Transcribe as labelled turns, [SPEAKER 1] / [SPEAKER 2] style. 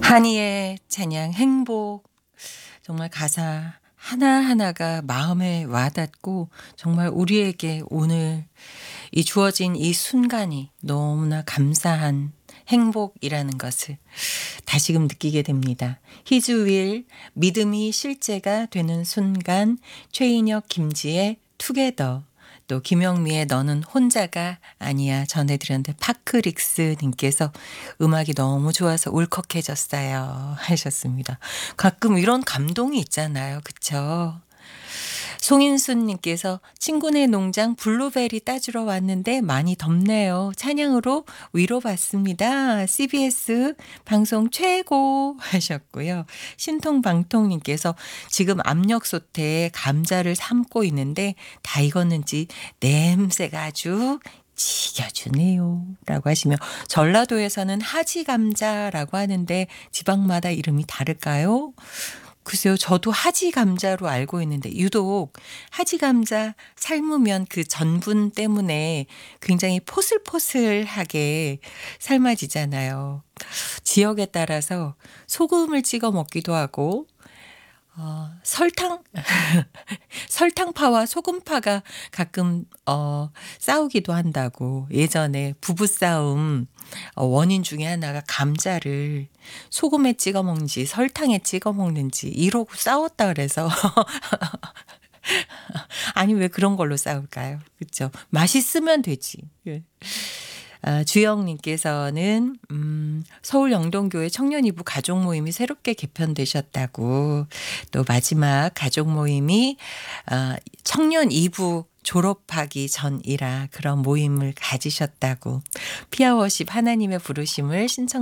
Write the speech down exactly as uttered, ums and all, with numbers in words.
[SPEAKER 1] 한이의 찬양 행복. 정말 가사 하나하나가 마음에 와닿고 정말 우리에게 오늘 이 주어진 이 순간이 너무나 감사한 행복이라는 것을 다시금 느끼게 됩니다. 히즈윌 믿음이 실제가 되는 순간, 최인혁 김지의 투게더, 또 김영미의 너는 혼자가 아니야 전해드렸는데 파크릭스 님께서 음악이 너무 좋아서 울컥해졌어요 하셨습니다. 가끔 이런 감동이 있잖아요. 그쵸? 송인순 님께서 친구네 농장 블루베리 따주러 왔는데 많이 덥네요. 찬양으로 위로받습니다. 씨비에스 방송 최고 하셨고요. 신통방통 님께서 지금 압력솥에 감자를 삶고 있는데 다 익었는지 냄새가 아주 지겨주네요 라고 하시며, 전라도에서는 하지감자라고 하는데 지방마다 이름이 다를까요? 글쎄요, 저도 하지 감자로 알고 있는데 유독 하지 감자 삶으면 그 전분 때문에 굉장히 포슬포슬하게 삶아지잖아요. 지역에 따라서 소금을 찍어 먹기도 하고 어, 설탕 설탕파와 소금파가 가끔 어, 싸우기도 한다고. 예전에 부부싸움 어, 원인 중에 하나가 감자를 소금에 찍어 먹는지 설탕에 찍어 먹는지 이러고 싸웠다 그래서 아니 왜 그런 걸로 싸울까요? 그렇죠? 맛있으면 되지. 예. 아, 주영님께서는 음, 서울 영동교회 청년 이부 가족 모임이 새롭게 개편되셨다고. 또 마지막 가족 모임이 어, 청년 이부 졸업하기 전이라 그런 모임을 가지셨다고. 피아워십 하나님의 부르심을 신청